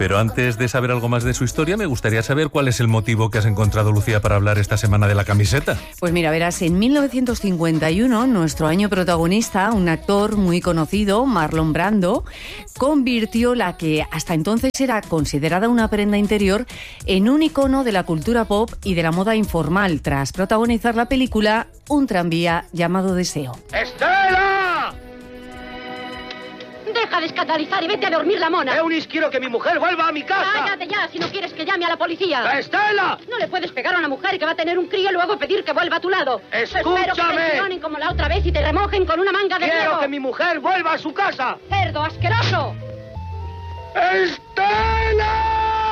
Pero antes de saber algo más de su historia, me gustaría saber cuál es el motivo que has encontrado, Lucía, para hablar esta semana de la camiseta. Pues mira, verás, en 1951, nuestro año protagonista, un actor muy conocido, Marlon Brando, convirtió la que hasta entonces era considerada una prenda interior en un icono de la cultura pop y de la moda informal, tras protagonizar la película Un tranvía llamado Deseo. ¡Estela! Deja de escandalizar y vete a dormir la mona. Eunice, quiero que mi mujer vuelva a mi casa. Cállate ya, si no quieres que llame a la policía. ¡Estela! No le puedes pegar a una mujer que va a tener un crío y luego pedir que vuelva a tu lado. ¡Escúchame! Espero que te presionen como la otra vez y te remojen con una manga de ¡Quiero huevo. que mi mujer vuelva a su casa! ¡Cerdo asqueroso! ¡Estela!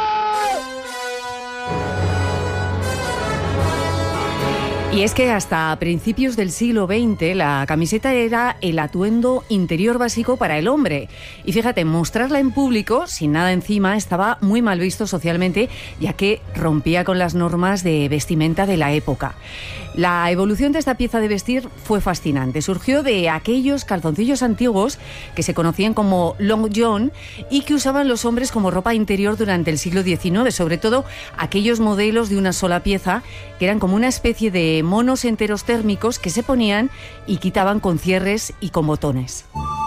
Y es que hasta principios del siglo XX la camiseta era el atuendo interior básico para el hombre. Y fíjate, mostrarla en público, sin nada encima, estaba muy mal visto socialmente, ya que rompía con las normas de vestimenta de la época. La evolución de esta pieza de vestir fue fascinante. Surgió de aquellos calzoncillos antiguos que se conocían como long john y que usaban los hombres como ropa interior durante el siglo XIX, sobre todo aquellos modelos de una sola pieza que eran como una especie de monos enteros térmicos que se ponían y quitaban con cierres y con botones.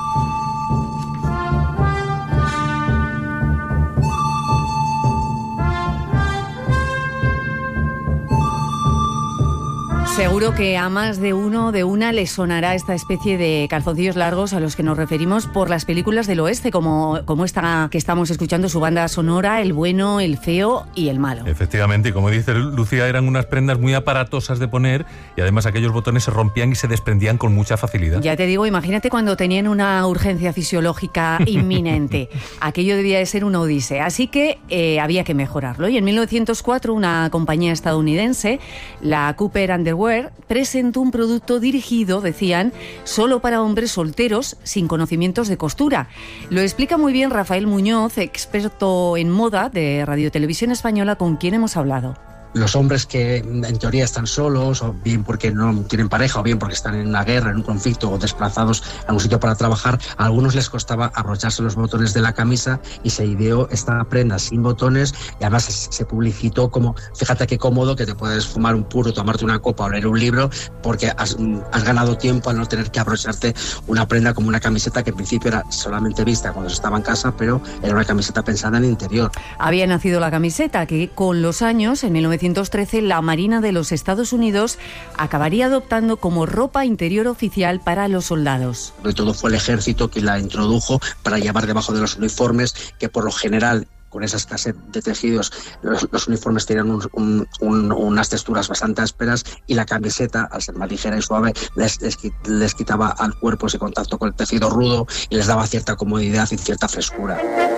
Seguro que a más de uno, de una, le sonará esta especie de calzoncillos largos a los que nos referimos por las películas del oeste, como esta que estamos escuchando, su banda sonora, El bueno, el feo y el malo. Efectivamente, y como dice Lucía, eran unas prendas muy aparatosas de poner y además aquellos botones se rompían y se desprendían con mucha facilidad. Ya te digo, imagínate cuando tenían una urgencia fisiológica inminente. Aquello debía de ser una odisea, así que había que mejorarlo. Y en 1904 una compañía estadounidense, la Cooper Underwear, presentó un producto dirigido, decían, solo para hombres solteros sin conocimientos de costura. Lo explica muy bien Rafael Muñoz, experto en moda de Radio Televisión Española, con quien hemos hablado. Los hombres que en teoría están solos, o bien porque no tienen pareja, o bien porque están en una guerra, en un conflicto, o desplazados a un sitio para trabajar, a algunos les costaba abrocharse los botones de la camisa y se ideó esta prenda sin botones y además se publicitó como, fíjate qué cómodo que te puedes fumar un puro, tomarte una copa o leer un libro porque has ganado tiempo al no tener que abrocharte una prenda como una camiseta que en principio era solamente vista cuando se estaba en casa, pero era una camiseta pensada en el interior. Había nacido la camiseta que con los años, en 1913, la Marina de los Estados Unidos acabaría adoptando como ropa interior oficial para los soldados. Sobre todo fue el ejército que la introdujo para llevar debajo de los uniformes, que por lo general, con esa escasez de tejidos, los uniformes tenían unas texturas bastante ásperas y la camiseta, al ser más ligera y suave, les quitaba al cuerpo ese contacto con el tejido rudo y les daba cierta comodidad y cierta frescura.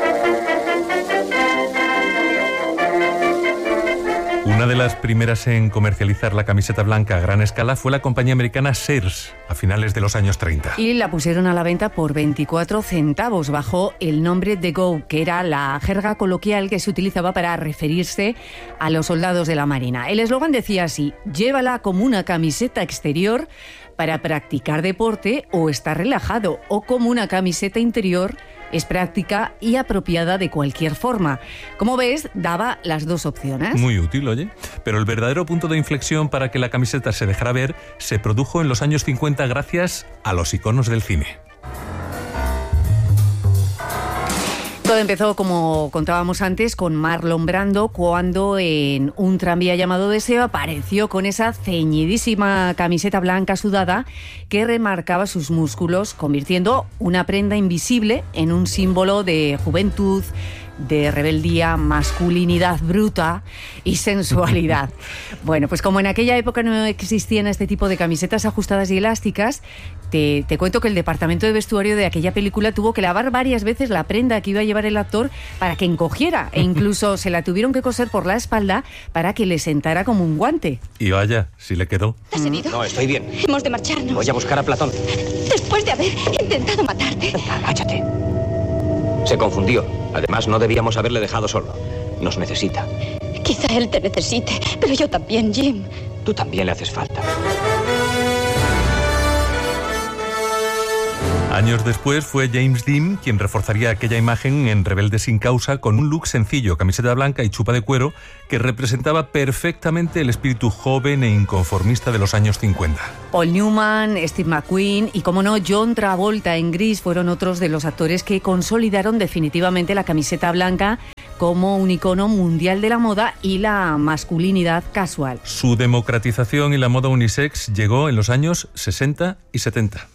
Una de las primeras en comercializar la camiseta blanca a gran escala fue la compañía americana Sears, a finales de los años 30. Y la pusieron a la venta por 24 centavos bajo el nombre de Go, que era la jerga coloquial que se utilizaba para referirse a los soldados de la Marina. El eslogan decía así: llévala como una camiseta exterior para practicar deporte o estar relajado, o como una camiseta interior, es práctica y apropiada de cualquier forma. Como ves, daba las dos opciones. Muy útil, oye. Pero el verdadero punto de inflexión para que la camiseta se dejara ver se produjo en los años 50 gracias a los iconos del cine. Todo empezó, como contábamos antes, con Marlon Brando, cuando en Un tranvía llamado Deseo apareció con esa ceñidísima camiseta blanca sudada que remarcaba sus músculos, convirtiendo una prenda invisible en un símbolo de juventud, de rebeldía, masculinidad bruta y sensualidad. Bueno, pues como en aquella época no existían este tipo de camisetas ajustadas y elásticas, te cuento que el departamento de vestuario de aquella película tuvo que lavar varias veces la prenda que iba a llevar el actor para que encogiera, e incluso se la tuvieron que coser por la espalda para que le sentara como un guante. Y vaya, si le quedó. ¿Te has herido? No, estoy bien. Hemos de marcharnos. Voy a buscar a Platón. Después de haber intentado matarte. Agáchate. Se confundió. Además, no debíamos haberle dejado solo. Nos necesita. Quizá él te necesite, pero yo también, Jim. Tú también le haces falta. Años después fue James Dean quien reforzaría aquella imagen en Rebelde sin causa con un look sencillo, camiseta blanca y chupa de cuero, que representaba perfectamente el espíritu joven e inconformista de los años 50. Paul Newman, Steve McQueen y, como no, John Travolta en Gris fueron otros de los actores que consolidaron definitivamente la camiseta blanca como un icono mundial de la moda y la masculinidad casual. Su democratización y la moda unisex llegó en los años 60 y 70.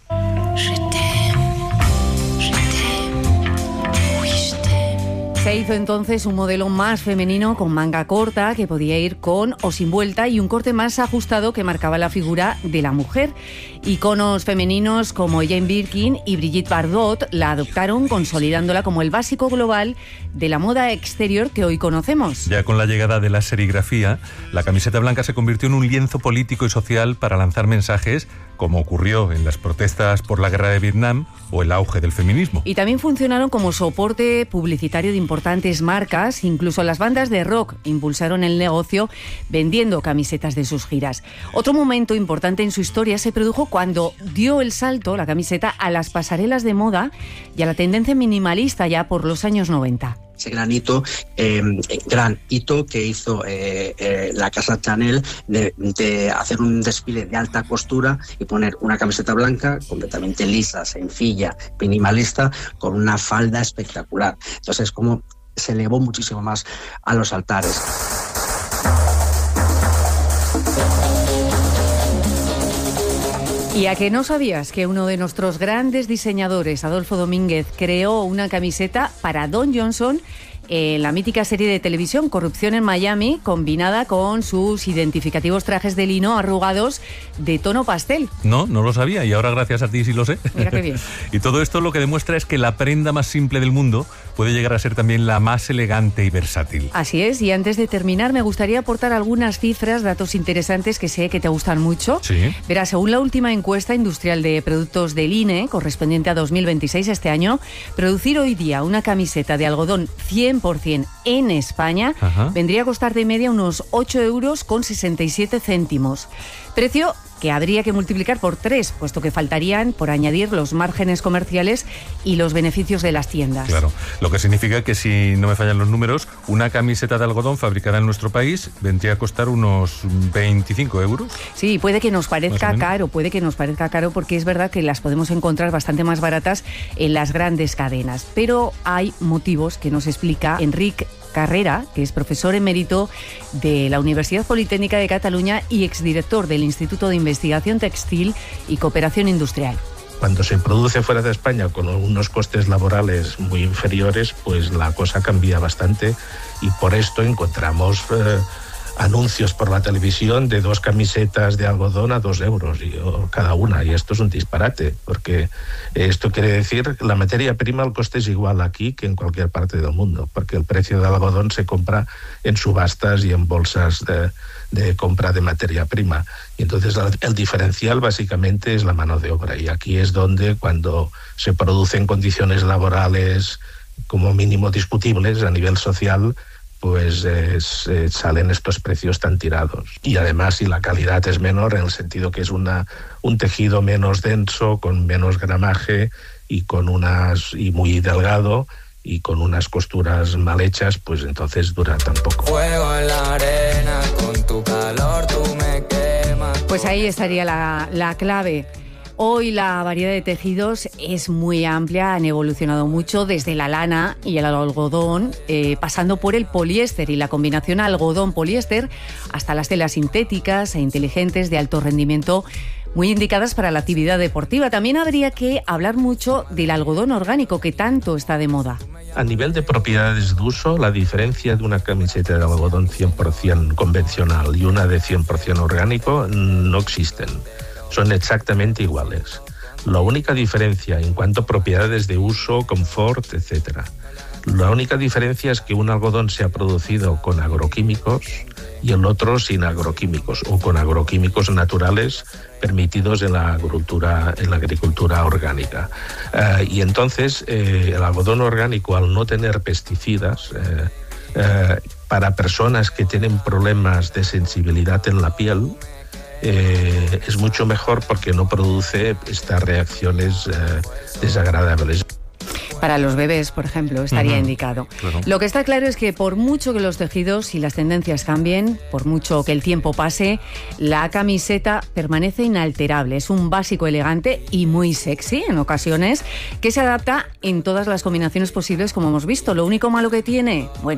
Se hizo entonces un modelo más femenino con manga corta que podía ir con o sin vuelta y un corte más ajustado que marcaba la figura de la mujer. Iconos femeninos como Jane Birkin y Brigitte Bardot la adoptaron, consolidándola como el básico global de la moda exterior que hoy conocemos. Ya con la llegada de la serigrafía, la camiseta blanca se convirtió en un lienzo político y social para lanzar mensajes, como ocurrió en las protestas por la guerra de Vietnam o el auge del feminismo. Y también funcionaron como soporte publicitario de importantes marcas, incluso las bandas de rock impulsaron el negocio vendiendo camisetas de sus giras. Otro momento importante en su historia se produjo cuando dio el salto la camiseta a las pasarelas de moda y a la tendencia minimalista ya por los años 90. Ese gran hito que hizo la casa Chanel de hacer un desfile de alta costura y poner una camiseta blanca completamente lisa, sencilla, minimalista, con una falda espectacular. Entonces, como se elevó muchísimo más a los altares. ¿Y a que no sabías que uno de nuestros grandes diseñadores, Adolfo Domínguez, creó una camiseta para Don Johnson en la mítica serie de televisión Corrupción en Miami, combinada con sus identificativos trajes de lino arrugados de tono pastel? No lo sabía y ahora gracias a ti sí lo sé. Mira qué bien. Y todo esto lo que demuestra es que la prenda más simple del mundo puede llegar a ser también la más elegante y versátil. Así es, y antes de terminar me gustaría aportar algunas cifras, datos interesantes que sé que te gustan mucho. Sí. Verás, según la última encuesta industrial de productos del INE, correspondiente a 2026 este año, producir hoy día una camiseta de algodón 100% en España vendría a costar de media unos 8,67 €. Precio que habría que multiplicar por 3, puesto que faltarían por añadir los márgenes comerciales y los beneficios de las tiendas. Claro, lo que significa que, si no me fallan los números, una camiseta de algodón fabricada en nuestro país vendría a costar unos 25 €. Sí, puede que nos parezca caro, porque es verdad que las podemos encontrar bastante más baratas en las grandes cadenas, pero hay motivos que nos explica Enric Carrera, que es profesor emérito de la Universidad Politécnica de Cataluña y exdirector del Instituto de Investigación Textil y Cooperación Industrial. Cuando se produce fuera de España con unos costes laborales muy inferiores, pues la cosa cambia bastante y por esto encontramos anuncios por la televisión de 2 camisetas de algodón a 2 € cada una, y esto es un disparate, porque esto quiere decir la materia prima, el coste es igual aquí que en cualquier parte del mundo, porque el precio del algodón se compra en subastas y en bolsas de compra de materia prima, y entonces el diferencial básicamente es la mano de obra, y aquí es donde, cuando se producen condiciones laborales como mínimo discutibles a nivel social, pues salen estos precios tan tirados. Y además, si la calidad es menor, en el sentido que es un tejido menos denso, con menos gramaje y y muy delgado y con unas costuras mal hechas, pues entonces dura tan poco. Fuego en la arena, con tu calor tú me quemas. Pues ahí estaría la clave. Hoy la variedad de tejidos es muy amplia, han evolucionado mucho desde la lana y el algodón, pasando por el poliéster y la combinación algodón-poliéster, hasta las telas sintéticas e inteligentes de alto rendimiento, muy indicadas para la actividad deportiva. También habría que hablar mucho del algodón orgánico, que tanto está de moda. A nivel de propiedades de uso, la diferencia de una camiseta de algodón 100% convencional y una de 100% orgánico no existen. Son exactamente iguales. La única diferencia en cuanto a propiedades de uso, confort, etc. La única diferencia es que un algodón se ha producido con agroquímicos y el otro sin agroquímicos, o con agroquímicos naturales permitidos en la agricultura orgánica. Y entonces el algodón orgánico, al no tener pesticidas, para personas que tienen problemas de sensibilidad en la piel, es mucho mejor porque no produce estas reacciones desagradables. Para los bebés, por ejemplo, estaría indicado. Claro. Lo que está claro es que por mucho que los tejidos y las tendencias cambien, por mucho que el tiempo pase, la camiseta permanece inalterable. Es un básico elegante y muy sexy en ocasiones, que se adapta en todas las combinaciones posibles, como hemos visto. Lo único malo que tiene, bueno,